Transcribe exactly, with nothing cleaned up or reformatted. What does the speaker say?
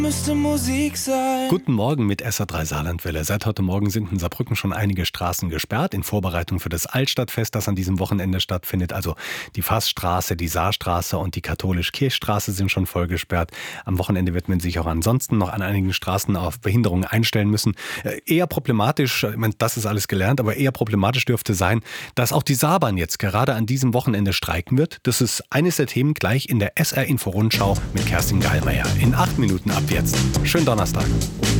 Müsste Musik sein. Guten Morgen mit S R drei Saarlandwelle. Seit heute Morgen sind in Saarbrücken schon einige Straßen gesperrt, in Vorbereitung für das Altstadtfest, das an diesem Wochenende stattfindet. Also die Fassstraße, die Saarstraße und die Katholisch-Kirchstraße sind schon voll gesperrt. Am Wochenende wird man sich auch ansonsten noch an einigen Straßen auf Behinderungen einstellen müssen. Äh, eher problematisch, ich meine, das ist alles gelernt, aber eher problematisch dürfte sein, dass auch die Saarbahn jetzt gerade an diesem Wochenende streiken wird. Das ist eines der Themen gleich in der S R-Info-Rundschau mit Kerstin Geilmeier. In acht Minuten ab jetzt. Schönen Donnerstag.